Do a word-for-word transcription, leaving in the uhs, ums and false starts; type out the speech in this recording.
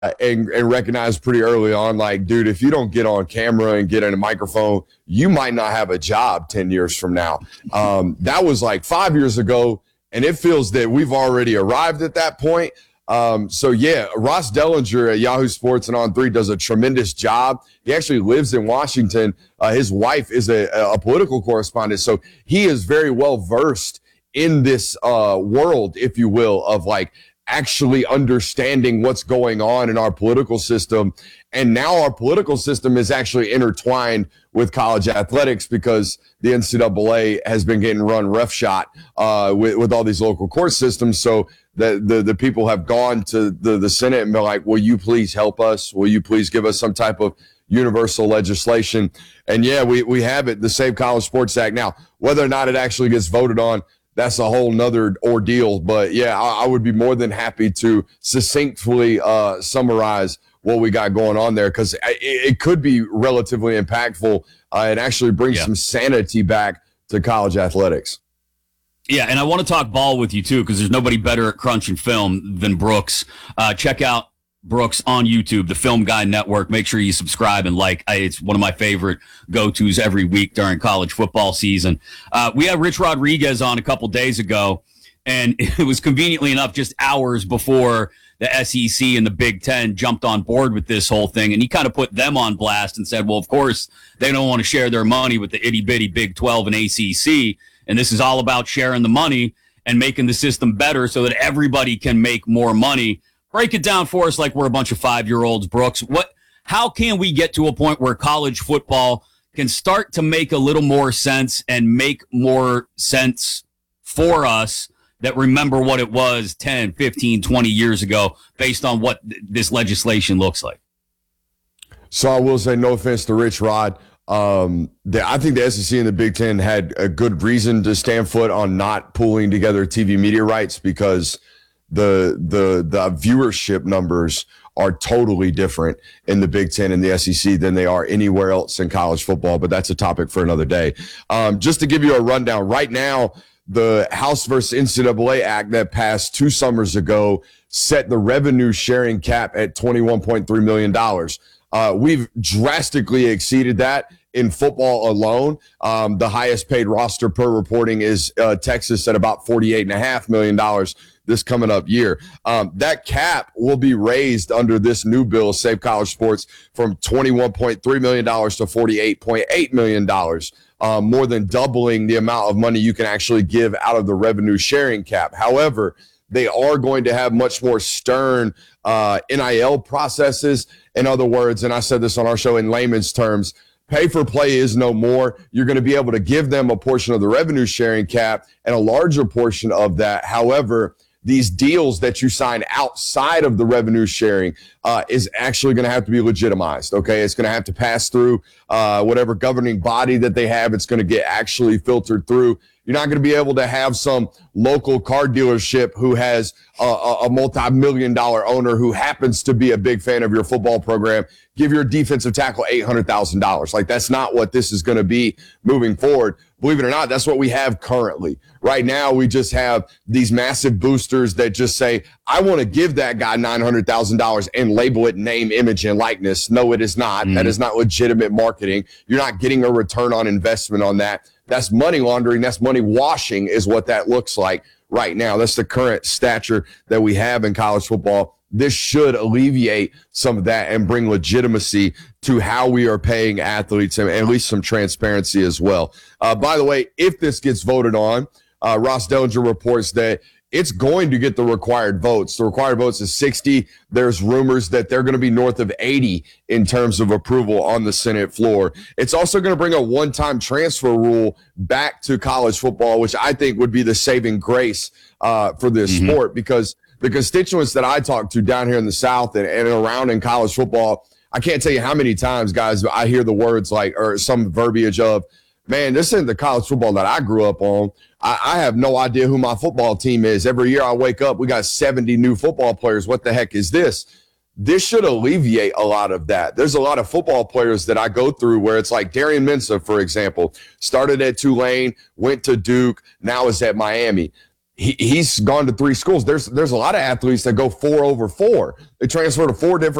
and, and recognized pretty early on, like, dude, if you don't get on camera and get in a microphone, you might not have a job ten years from now. Um, that was like five years ago, and it feels that we've already arrived at that point. Um, so, yeah, Ross Dellinger at Yahoo Sports and On three does a tremendous job. He actually lives in Washington. Uh, his wife is a, a political correspondent, so he is very well versed in this uh, world, if you will, of like actually understanding what's going on in our political system. And now our political system is actually intertwined with college athletics because the N C double A has been getting run roughshod uh, with, with all these local court systems. So the, the, the people have gone to the, the Senate and been like, will you please help us? Will you please give us some type of universal legislation? And yeah, we, we have it, the Save College Sports Act. Now, whether or not it actually gets voted on, that's a whole nother ordeal. But yeah, I, I would be more than happy to succinctly uh, summarize what we got going on there, because it, it could be relatively impactful uh, and actually bring yeah. some sanity back to college athletics. Yeah, and I want to talk ball with you, too, because there's nobody better at crunching film than Brooks. Uh, check out Brooks on YouTube, the Film Guy Network. Make sure you subscribe and like. It's one of my favorite go-tos every week during college football season. Uh, we had Rich Rodriguez on a couple days ago, and it was conveniently enough just hours before the S E C and the Big Ten jumped on board with this whole thing, and he kind of put them on blast and said, well, of course, they don't want to share their money with the itty-bitty Big twelve and A C C, and this is all about sharing the money and making the system better so that everybody can make more money. Break it down for us like we're a bunch of five-year-olds, Brooks. What? How can we get to a point where college football can start to make a little more sense and make more sense for us that remember what it was ten, fifteen, twenty years ago based on what th- this legislation looks like? So I will say, no offense to Rich Rod, um, the, I think the S E C and the Big Ten had a good reason to stand foot on not pulling together T V media rights, because the the the viewership numbers are totally different in the Big Ten and the S E C than they are anywhere else in college football. But that's a topic for another day. Um, just to give you a rundown, right now, the House versus N C double A Act that passed two summers ago set the revenue sharing cap at twenty-one point three million dollars. Uh, we've drastically exceeded that in football alone. Um, the highest paid roster per reporting is uh, Texas at about forty-eight point five million dollars this coming up year. Um, that cap will be raised under this new bill, Save College Sports, from twenty-one point three million dollars to forty-eight point eight million dollars, um, more than doubling the amount of money you can actually give out of the revenue sharing cap. However, they are going to have much more stern uh, N I L processes. In other words, and I said this on our show in layman's terms, pay for play is no more. You're going to be able to give them a portion of the revenue sharing cap and a larger portion of that. However, these deals that you sign outside of the revenue sharing uh, is actually going to have to be legitimized. Okay. It's going to have to pass through uh, whatever governing body that they have. It's going to get actually filtered through. You're not going to be able to have some local car dealership who has a, a multi-million dollar owner who happens to be a big fan of your football program give your defensive tackle eight hundred thousand dollars. Like, that's not what this is going to be moving forward. Believe it or not, that's what we have currently. Right now, we just have these massive boosters that just say, I want to give that guy nine hundred thousand dollars and label it name, image, and likeness. No, it is not. Mm-hmm. That is not legitimate marketing. You're not getting a return on investment on that. That's money laundering. That's money washing is what that looks like right now. That's the current stature that we have in college football. This should alleviate some of that and bring legitimacy to how we are paying athletes and at least some transparency as well. Uh, by the way, if this gets voted on, uh, Ross Dellinger reports that it's going to get the required votes. The required votes is sixty. There's rumors that they're going to be north of eighty in terms of approval on the Senate floor. It's also going to bring a one-time transfer rule back to college football, which I think would be the saving grace uh, for this mm-hmm. sport, because the constituents that I talk to down here in the South and, and around in college football, I can't tell you how many times, guys, I hear the words like, or some verbiage of, man, this isn't the college football that I grew up on. I, I have no idea who my football team is. Every year I wake up, we got seventy new football players. What the heck is this? This should alleviate a lot of that. There's a lot of football players that I go through where it's like Darian Mensah, for example, started at Tulane, went to Duke, now is at Miami. he, he's gone to three schools. There's there's a lot of athletes that go four over four. They transfer to four different